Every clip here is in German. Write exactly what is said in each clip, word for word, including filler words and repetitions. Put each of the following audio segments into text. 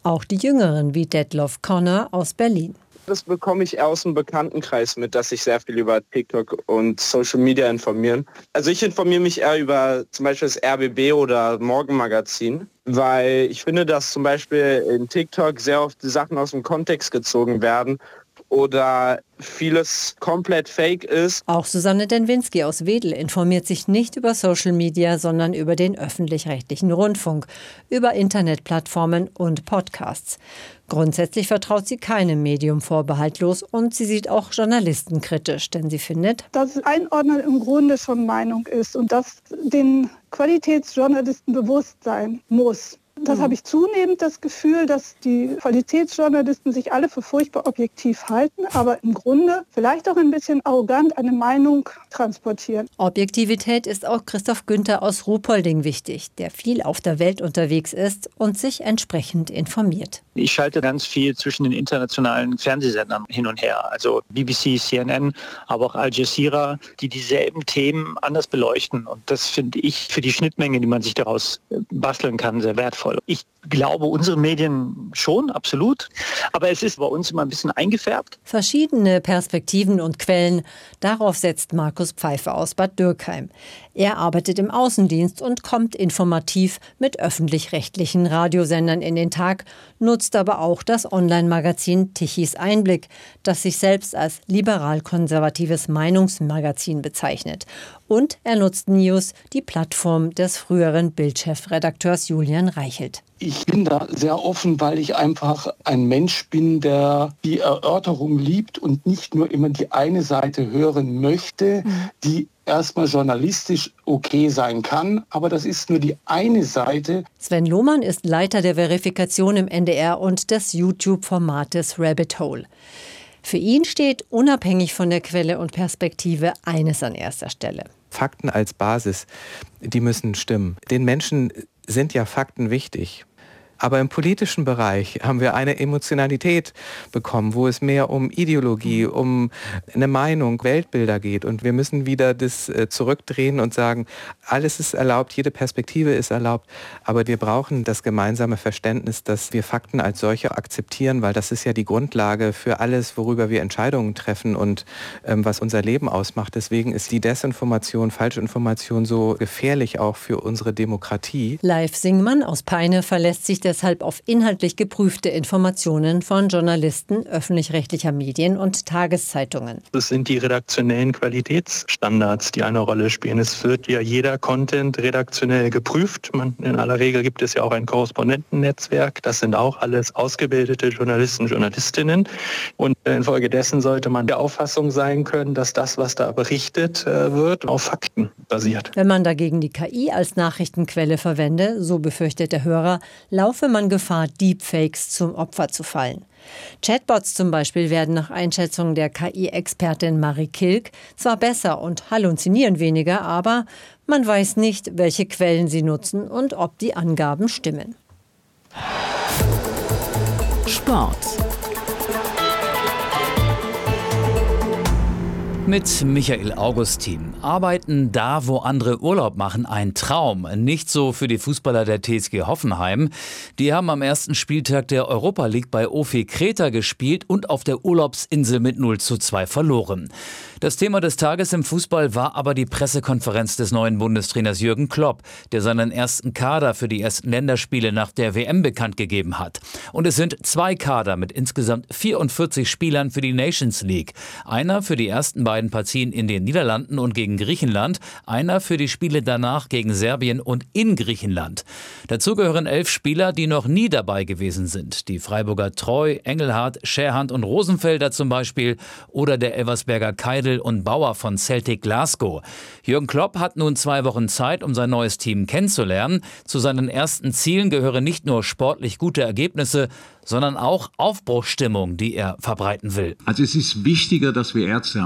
Auch die Jüngeren wie Detloff Connor aus Berlin. Das bekomme ich eher aus dem Bekanntenkreis mit, dass sich sehr viel über TikTok und Social Media informieren. Also ich informiere mich eher über zum Beispiel das R B B oder Morgenmagazin, weil ich finde, dass zum Beispiel in TikTok sehr oft die Sachen aus dem Kontext gezogen werden oder vieles komplett fake ist. Auch Susanne Denwinski aus Wedel informiert sich nicht über Social Media, sondern über den öffentlich-rechtlichen Rundfunk, über Internetplattformen und Podcasts. Grundsätzlich vertraut sie keinem Medium vorbehaltlos und sie sieht auch Journalisten kritisch, denn sie findet, dass Einordnen im Grunde schon Meinung ist und dass den Qualitätsjournalisten bewusst sein muss. Das habe ich zunehmend das Gefühl, dass die Qualitätsjournalisten sich alle für furchtbar objektiv halten, aber im Grunde vielleicht auch ein bisschen arrogant eine Meinung transportieren. Objektivität ist auch Christoph Günther aus Ruhpolding wichtig, der viel auf der Welt unterwegs ist und sich entsprechend informiert. Ich schalte ganz viel zwischen den internationalen Fernsehsendern hin und her, also B B C, C N N, aber auch Al Jazeera, die dieselben Themen anders beleuchten. Und das finde ich für die Schnittmenge, die man sich daraus basteln kann, sehr wertvoll. Ich glaube, unsere Medien schon, absolut. Aber es ist bei uns immer ein bisschen eingefärbt. Verschiedene Perspektiven und Quellen, darauf setzt Markus Pfeiffer aus Bad Dürkheim. Er arbeitet im Außendienst und kommt informativ mit öffentlich-rechtlichen Radiosendern in den Tag, nutzt aber auch das Online-Magazin Tichys Einblick, das sich selbst als liberal-konservatives Meinungsmagazin bezeichnet. Und er nutzt News, die Plattform des früheren Bild-Chefredakteurs Julian Reichelt. Ich bin da sehr offen, weil ich einfach ein Mensch bin, der die Erörterung liebt und nicht nur immer die eine Seite hören möchte, mhm. die erstmal journalistisch okay sein kann, aber das ist nur die eine Seite. Sven Lohmann ist Leiter der Verifikation im N D R und des YouTube-Formates Rabbit Hole. Für ihn steht unabhängig von der Quelle und Perspektive eines an erster Stelle. Fakten als Basis, die müssen stimmen. Den Menschen sind ja Fakten wichtig. Aber im politischen Bereich haben wir eine Emotionalität bekommen, wo es mehr um Ideologie, um eine Meinung, Weltbilder geht. Und wir müssen wieder das zurückdrehen und sagen, alles ist erlaubt, jede Perspektive ist erlaubt. Aber wir brauchen das gemeinsame Verständnis, dass wir Fakten als solche akzeptieren, weil das ist ja die Grundlage für alles, worüber wir Entscheidungen treffen und ähm, was unser Leben ausmacht. Deswegen ist die Desinformation, Falschinformation so gefährlich auch für unsere Demokratie. Leif Singmann aus Peine verlässt sich der deshalb auf inhaltlich geprüfte Informationen von Journalisten öffentlich-rechtlicher Medien und Tageszeitungen. Das sind die redaktionellen Qualitätsstandards, die eine Rolle spielen. Es wird ja jeder Content redaktionell geprüft. Man, in aller Regel gibt es ja auch ein Korrespondentennetzwerk. Das sind auch alles ausgebildete Journalisten, Journalistinnen. Und infolgedessen sollte man der Auffassung sein können, dass das, was da berichtet wird, auf Fakten basiert. Wenn man dagegen die K I als Nachrichtenquelle verwende, so befürchtet der Hörer, laufe man Gefahr, Deepfakes zum Opfer zu fallen. Chatbots zum Beispiel werden nach Einschätzung der K I-Expertin Marie Kilk zwar besser und halluzinieren weniger, aber man weiß nicht, welche Quellen sie nutzen und ob die Angaben stimmen. Sport. Mit Michael Augustin. Arbeiten da, wo andere Urlaub machen, ein Traum. Nicht so für die Fußballer der T S G Hoffenheim. Die haben am ersten Spieltag der Europa League bei O F Kreta gespielt und auf der Urlaubsinsel mit null zu zwei verloren. Das Thema des Tages im Fußball war aber die Pressekonferenz des neuen Bundestrainers Jürgen Klopp, der seinen ersten Kader für die ersten Länderspiele nach der W M bekannt gegeben hat. Und es sind zwei Kader mit insgesamt vierundvierzig Spielern für die Nations League. Einer für die ersten beiden Partien in den Niederlanden und gegen Griechenland, einer für die Spiele danach gegen Serbien und in Griechenland. Dazu gehören elf Spieler, die noch nie dabei gewesen sind. Die Freiburger Treu, Engelhardt, Scherhand und Rosenfelder zum Beispiel oder der Elversberger Keidel und Bauer von Celtic Glasgow. Jürgen Klopp hat nun zwei Wochen Zeit, um sein neues Team kennenzulernen. Zu seinen ersten Zielen gehören nicht nur sportlich gute Ergebnisse, sondern auch Aufbruchsstimmung, die er verbreiten will. Also es ist wichtiger, dass wir Ärzte haben. Es ist wichtiger,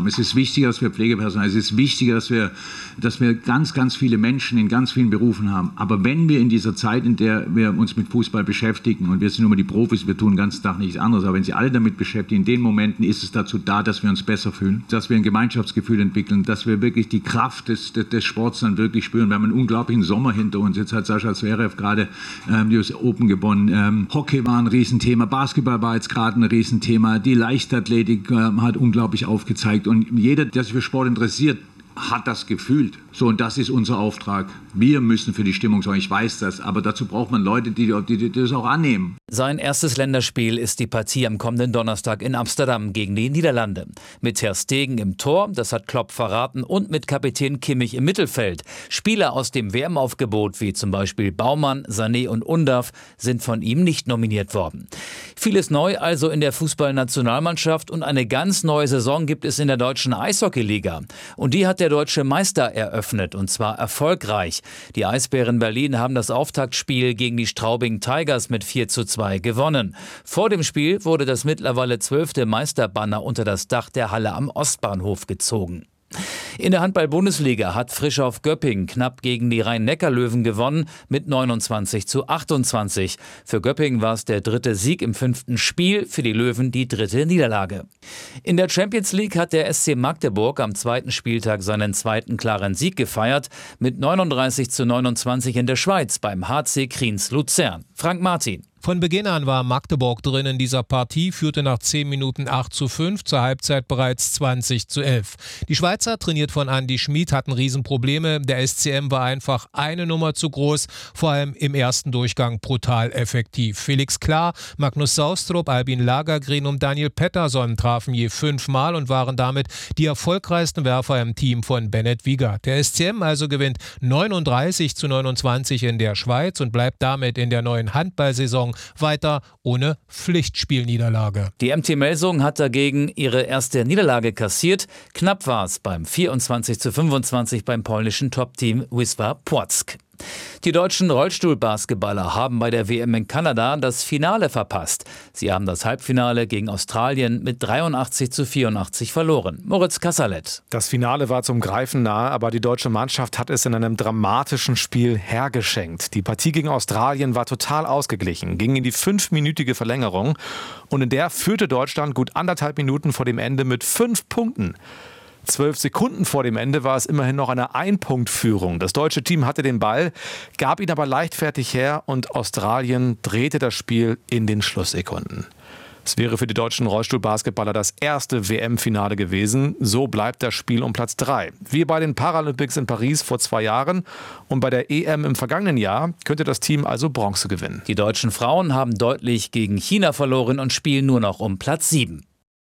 wichtiger, dass wir Pflegepersonal, es ist wichtiger, dass wir, dass wir ganz, ganz viele Menschen in ganz vielen Berufen haben. Aber wenn wir in dieser Zeit, in der wir uns mit Fußball beschäftigen, und wir sind nur die Profis, wir tun den ganzen Tag nichts anderes, aber wenn Sie alle damit beschäftigen, in den Momenten ist es dazu da, dass wir uns besser fühlen, dass wir ein Gemeinschaftsgefühl entwickeln, dass wir wirklich die Kraft des, des, des Sports dann wirklich spüren. Wir haben einen unglaublichen Sommer hinter uns. Jetzt hat Sascha Zverev gerade ähm, die U S Open gewonnen. Ähm, Hockey war ein Riesenthema, Basketball war jetzt gerade ein Riesenthema, die Leichtathletik äh, hat unglaublich aufgezeigt. Und jeder, der sich für Sport interessiert, hat das gefühlt. So, und das ist unser Auftrag. Wir müssen für die Stimmung sorgen, ich weiß das, aber dazu braucht man Leute, die, die, die das auch annehmen. Sein erstes Länderspiel ist die Partie am kommenden Donnerstag in Amsterdam gegen die Niederlande. Mit Ter Stegen im Tor, das hat Klopp verraten, und mit Kapitän Kimmich im Mittelfeld. Spieler aus dem W M-Aufgebot wie zum Beispiel Baumann, Sané und Undav sind von ihm nicht nominiert worden. Vieles neu also in der Fußballnationalmannschaft, und eine ganz neue Saison gibt es in der deutschen Eishockeyliga. Und die hat der deutsche Meister eröffnet, und zwar erfolgreich. Die Eisbären Berlin haben das Auftaktspiel gegen die Straubing Tigers mit vier zu zwei gewonnen. Vor dem Spiel wurde das mittlerweile zwölfte Meisterbanner unter das Dach der Halle am Ostbahnhof gezogen. In der Handball-Bundesliga hat Frischhoff Göpping knapp gegen die Rhein-Neckar-Löwen gewonnen mit neunundzwanzig zu achtundzwanzig. Für Göpping war es der dritte Sieg im fünften Spiel, für die Löwen die dritte Niederlage. In der Champions League hat der S C Magdeburg am zweiten Spieltag seinen zweiten klaren Sieg gefeiert mit neununddreißig zu neunundzwanzig in der Schweiz beim H C Kriens Luzern. Frank Martin. Von Beginn an war Magdeburg drin in dieser Partie, führte nach zehn Minuten acht zu fünf, zur Halbzeit bereits zwanzig zu elf. Die Schweizer, trainiert von Andi Schmid, hatten Riesenprobleme. Der S C M war einfach eine Nummer zu groß, vor allem im ersten Durchgang brutal effektiv. Felix Klar, Magnus Saustrup, Albin Lagergren und Daniel Pettersson trafen je fünfmal und waren damit die erfolgreichsten Werfer im Team von Bennett Wiegert. Der S C M also gewinnt neununddreißig zu neunundzwanzig in der Schweiz und bleibt damit in der neuen Handballsaison weiter ohne Pflichtspielniederlage. Die M T Melsung hat dagegen ihre erste Niederlage kassiert. Knapp war es beim vierundzwanzig zu fünfundzwanzig beim polnischen Top-Team Wisła Płock. Die deutschen Rollstuhlbasketballer haben bei der W M in Kanada das Finale verpasst. Sie haben das Halbfinale gegen Australien mit dreiundachtzig zu vierundachtzig verloren. Moritz Kassalet. Das Finale war zum Greifen nahe, aber die deutsche Mannschaft hat es in einem dramatischen Spiel hergeschenkt. Die Partie gegen Australien war total ausgeglichen, ging in die fünfminütige Verlängerung und in der führte Deutschland gut anderthalb Minuten vor dem Ende mit fünf Punkten. Zwölf Sekunden vor dem Ende war es immerhin noch eine Ein-Punkt-Führung. Das deutsche Team hatte den Ball, gab ihn aber leichtfertig her und Australien drehte das Spiel in den Schlusssekunden. Es wäre für die deutschen Rollstuhlbasketballer das erste W M-Finale gewesen. So bleibt das Spiel um Platz drei. Wie bei den Paralympics in Paris vor zwei Jahren und bei der E M im vergangenen Jahr könnte das Team also Bronze gewinnen. Die deutschen Frauen haben deutlich gegen China verloren und spielen nur noch um Platz sieben.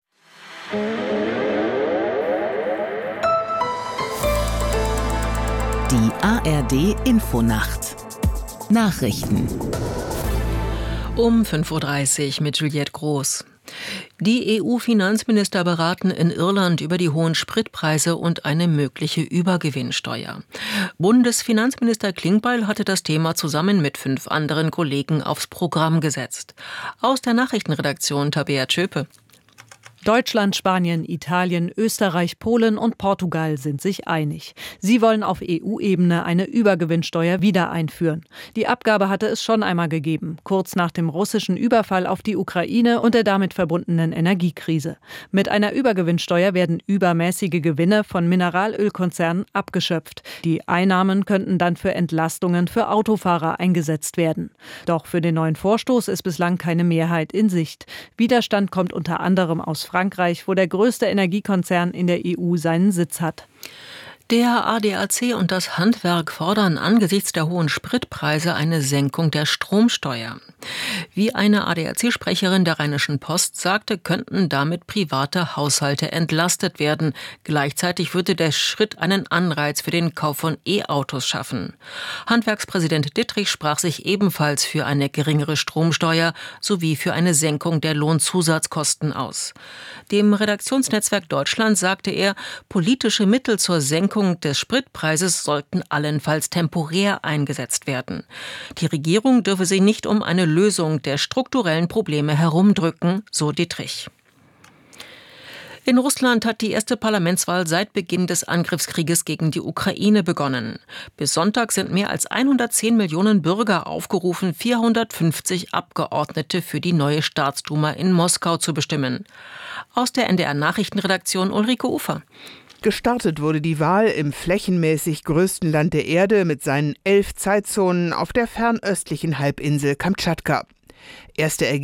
Die A R D-Infonacht. Nachrichten. Um fünf Uhr dreißig mit Juliette Groß. Die E U-Finanzminister beraten in Irland über die hohen Spritpreise und eine mögliche Übergewinnsteuer. Bundesfinanzminister Klingbeil hatte das Thema zusammen mit fünf anderen Kollegen aufs Programm gesetzt. Aus der Nachrichtenredaktion Tabea Tschöpe. Deutschland, Spanien, Italien, Österreich, Polen und Portugal sind sich einig. Sie wollen auf E U-Ebene eine Übergewinnsteuer wieder einführen. Die Abgabe hatte es schon einmal gegeben, kurz nach dem russischen Überfall auf die Ukraine und der damit verbundenen Energiekrise. Mit einer Übergewinnsteuer werden übermäßige Gewinne von Mineralölkonzernen abgeschöpft. Die Einnahmen könnten dann für Entlastungen für Autofahrer eingesetzt werden. Doch für den neuen Vorstoß ist bislang keine Mehrheit in Sicht. Widerstand kommt unter anderem aus Frankreich. Frankreich, wo der größte Energiekonzern in der E U seinen Sitz hat. Der A D A C und das Handwerk fordern angesichts der hohen Spritpreise eine Senkung der Stromsteuer. Wie eine A D A C-Sprecherin der Rheinischen Post sagte, könnten damit private Haushalte entlastet werden. Gleichzeitig würde der Schritt einen Anreiz für den Kauf von E-Autos schaffen. Handwerkspräsident Dittrich sprach sich ebenfalls für eine geringere Stromsteuer sowie für eine Senkung der Lohnzusatzkosten aus. Dem Redaktionsnetzwerk Deutschland sagte er, politische Mittel zur Senkung des Spritpreises sollten allenfalls temporär eingesetzt werden. Die Regierung dürfe sich nicht um eine Lösung der strukturellen Probleme herumdrücken, so Dittrich. In Russland hat die erste Parlamentswahl seit Beginn des Angriffskrieges gegen die Ukraine begonnen. Bis Sonntag sind mehr als hundertzehn Millionen Bürger aufgerufen, vierhundertfünfzig Abgeordnete für die neue Staatsduma in Moskau zu bestimmen. Aus der N D R-Nachrichtenredaktion Ulrike Ufer. Gestartet wurde die Wahl im flächenmäßig größten Land der Erde mit seinen elf Zeitzonen auf der fernöstlichen Halbinsel Kamtschatka. Erste Ergebnisse